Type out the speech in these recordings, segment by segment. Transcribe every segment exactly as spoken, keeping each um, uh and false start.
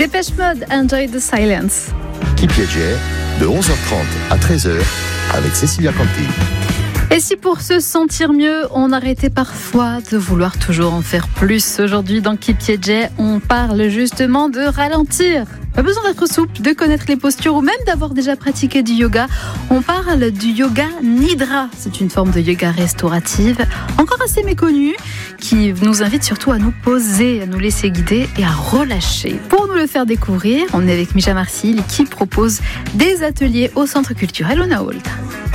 Dépêche Mode, Enjoy the Silence. Qui Piaget, de onze heures trente à treize heures, avec Cécilia Canty. Et si pour se sentir mieux, on arrêtait parfois de vouloir toujours en faire plus? Aujourd'hui, dans Qui Piaget, on parle justement de ralentir. Pas besoin d'être souple, de connaître les postures ou même d'avoir déjà pratiqué du yoga. On parle du yoga Nidra. C'est une forme de yoga restaurative, encore assez méconnue, qui nous invite surtout à nous poser, à nous laisser guider et à relâcher. Pour nous le faire découvrir, on est avec Misha Marcil qui propose des ateliers au Centre culturel Unaolt.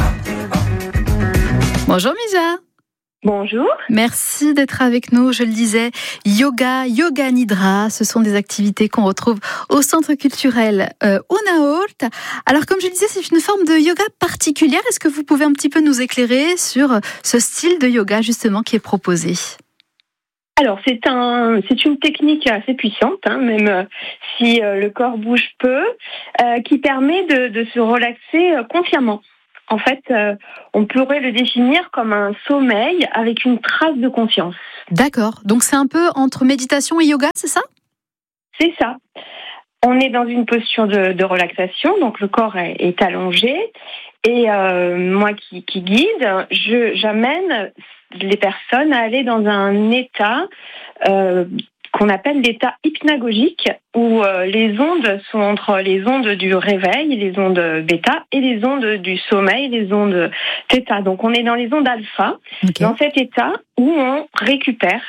Bonjour Misha. Bonjour. Merci d'être avec nous. Je le disais, yoga, yoga nidra, ce sont des activités qu'on retrouve au Centre culturel euh, Unaolt. Alors comme je le disais, c'est une forme de yoga particulière. Est-ce que vous pouvez un petit peu nous éclairer sur ce style de yoga justement qui est proposé ? Alors c'est un, c'est une technique assez puissante, hein, même euh, si euh, le corps bouge peu, euh, qui permet de, de se relaxer euh, consciemment. En fait, euh, on pourrait le définir comme un sommeil avec une trace de conscience. D'accord. Donc c'est un peu entre méditation et yoga, c'est ça ? C'est ça. On est dans une posture de, de relaxation, donc le corps est, est allongé. Et euh, moi qui, qui guide, je, j'amène les personnes à aller dans un état euh, qu'on appelle l'état hypnagogique, où euh, les ondes sont entre les ondes du réveil, les ondes bêta, et les ondes du sommeil, les ondes theta. Donc on est dans les ondes alpha, okay. Dans cet état où on récupère.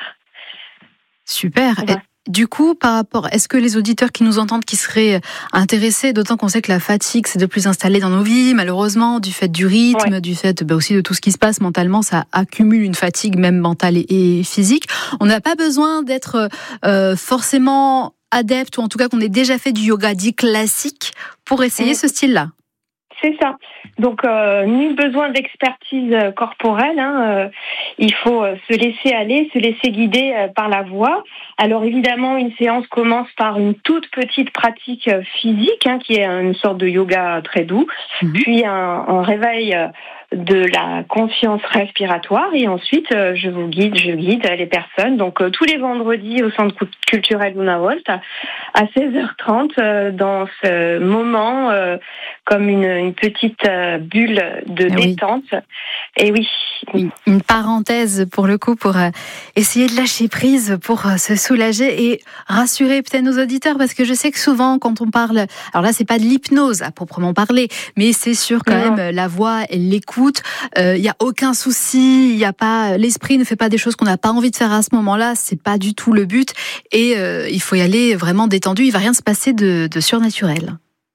Super. Voilà. Du coup, par rapport, est-ce que les auditeurs qui nous entendent, qui seraient intéressés, d'autant qu'on sait que la fatigue s'est de plus installée dans nos vies, malheureusement, du fait du rythme, ouais. du fait bah, aussi de tout ce qui se passe mentalement, ça accumule une fatigue même mentale et, et physique. On n'a pas besoin d'être euh, forcément adepte, ou en tout cas qu'on ait déjà fait du yoga dit classique, pour essayer mmh. ce style-là. C'est ça. Donc, euh, nul besoin d'expertise corporelle. Hein, euh, il faut euh, se laisser aller, se laisser guider euh, par la voix. Alors, évidemment, une séance commence par une toute petite pratique euh, physique, hein, qui est une sorte de yoga très doux, mmh. puis un, un réveil euh, de la conscience respiratoire, et ensuite, euh, je vous guide, je guide les personnes. Donc, euh, tous les vendredis au Centre culturel Unaolt à, à seize heures trente, euh, dans ce moment, euh, comme une, une petite euh, bulle de et détente. Oui. Et oui. Une, une parenthèse pour le coup, pour euh, essayer de lâcher prise, pour euh, se soulager et rassurer peut-être nos auditeurs, parce que je sais que souvent quand on parle, alors là c'est pas de l'hypnose à proprement parler, mais c'est sûr quand non. même la voix et l'écoute, il euh, y a aucun souci, il y a pas, l'esprit ne fait pas des choses qu'on n'a pas envie de faire à ce moment-là, c'est pas du tout le but, et euh, il faut y aller vraiment détendu, il va rien se passer de, de surnaturel.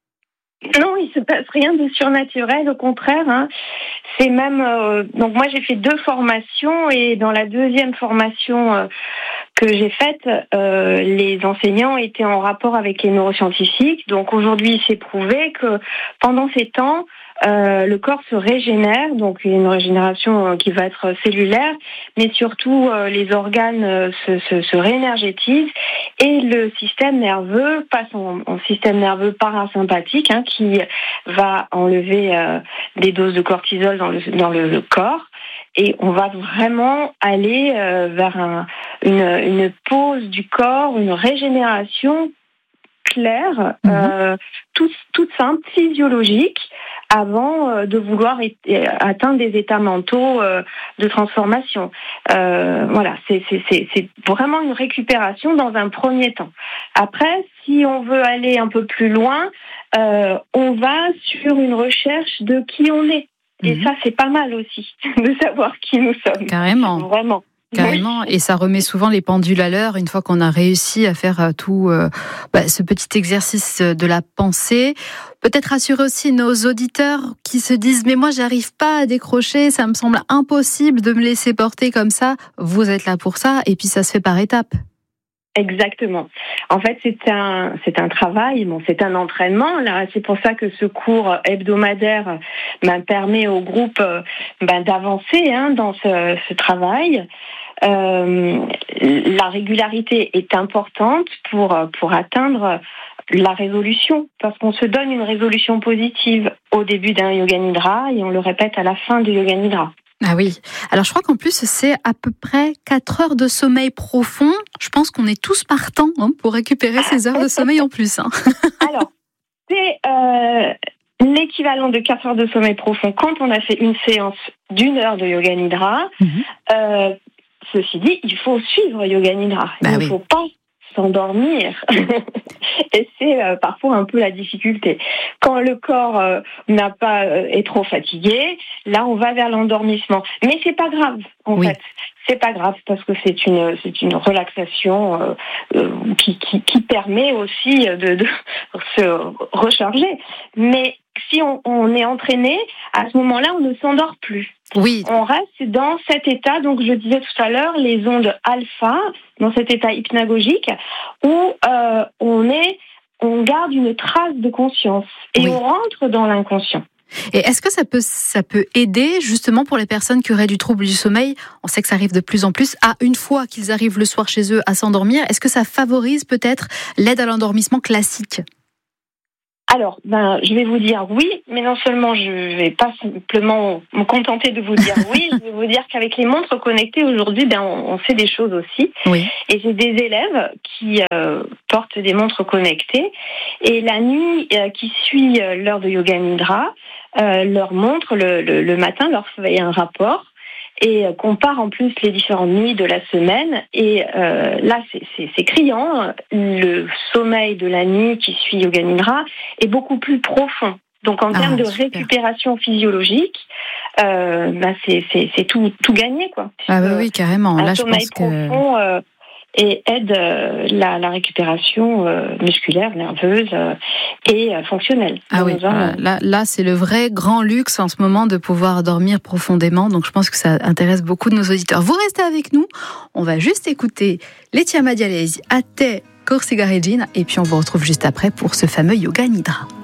Non, il se passe rien de surnaturel, au contraire. Hein. C'est même euh, donc moi j'ai fait deux formations, et dans la deuxième formation euh, que j'ai faite, euh, les enseignants étaient en rapport avec les neuroscientifiques. Donc aujourd'hui, c'est prouvé que pendant ces temps, euh, le corps se régénère, donc une régénération euh, qui va être cellulaire, mais surtout euh, les organes euh, se, se, se réénergétisent, et le système nerveux passe en, en système nerveux parasympathique, hein, qui va enlever euh, des doses de cortisol dans le, dans le, le corps. Et on va vraiment aller euh, vers un, une, une pause du corps, une régénération claire, mmh. euh, toute, toute simple, physiologique, avant euh, de vouloir et, et atteindre des états mentaux euh, de transformation. Euh, voilà, c'est, c'est, c'est, c'est vraiment une récupération dans un premier temps. Après, si on veut aller un peu plus loin, euh, on va sur une recherche de qui on est. Et mmh. ça, c'est pas mal aussi, de savoir qui nous sommes. Carrément. Vraiment. Carrément, oui. Et ça remet souvent les pendules à l'heure une fois qu'on a réussi à faire tout euh, bah, ce petit exercice de la pensée. Peut-être rassurer aussi nos auditeurs qui se disent « mais moi j'arrive pas à décrocher, ça me semble impossible de me laisser porter comme ça ». Vous êtes là pour ça, et puis ça se fait par étapes. Exactement. En fait, c'est un c'est un travail, bon, c'est un entraînement. Là, c'est pour ça que ce cours hebdomadaire ben, permet au groupe ben, d'avancer hein, dans ce, ce travail. Euh, la régularité est importante pour pour atteindre la résolution, parce qu'on se donne une résolution positive au début d'un yoga nidra et on le répète à la fin du yoga nidra. Ah oui. Alors je crois qu'en plus c'est à peu près quatre heures de sommeil profond. Je pense qu'on est tous partants hein, pour récupérer ces heures de sommeil en plus. Hein. Alors, c'est euh, l'équivalent de quatre heures de sommeil profond quand on a fait une séance d'une heure de Yoga Nidra. Mm-hmm. Euh, ceci dit, il faut suivre Yoga Nidra. Bah il ne oui. faut pas s'endormir. Et c'est euh, parfois un peu la difficulté. Quand le corps euh, n'a pas euh, est trop fatigué, là on va vers l'endormissement. Mais c'est pas grave en oui. fait. C'est pas grave parce que c'est une c'est une relaxation euh, euh, qui, qui qui permet aussi de, de se recharger. Mais si on, on est entraîné, à ce moment-là, on ne s'endort plus. Oui. On reste dans cet état, donc je disais tout à l'heure, les ondes alpha, dans cet état hypnagogique, où euh, on est, on garde une trace de conscience et oui. on rentre dans l'inconscient. Et est-ce que ça peut, ça peut aider justement pour les personnes qui auraient du trouble du sommeil? On sait que ça arrive de plus en plus. À une fois qu'ils arrivent le soir chez eux à s'endormir, est-ce que ça favorise peut-être l'aide à l'endormissement classique? Alors, ben, je vais vous dire oui, mais non seulement je ne vais pas simplement me contenter de vous dire oui, je vais vous dire qu'avec les montres connectées aujourd'hui, ben, on, on sait des choses aussi. Oui. Et j'ai des élèves qui euh, portent des montres connectées et la nuit euh, qui suit euh, l'heure de Yoga Nidra, euh, leur montre le, le, le matin, leur fait un rapport. Et compare en plus les différentes nuits de la semaine. Et euh, là, c'est, c'est, c'est criant. Le sommeil de la nuit qui suit Yoga Nidra est beaucoup plus profond. Donc, en ah, termes de super. récupération physiologique, euh, bah, c'est, c'est, c'est tout, tout gagné, quoi. Ah bah oui, carrément. Un là, sommeil je pense profond que... euh, et aide euh, la, la récupération euh, musculaire, nerveuse euh, et euh, fonctionnelle. Ah oui, voilà. là, là, c'est le vrai grand luxe en ce moment de pouvoir dormir profondément. Donc, je pense que ça intéresse beaucoup de nos auditeurs. Vous restez avec nous. On va juste écouter Lettia Madialesi, Ate Corsigaregin, et puis on vous retrouve juste après pour ce fameux Yoga Nidra.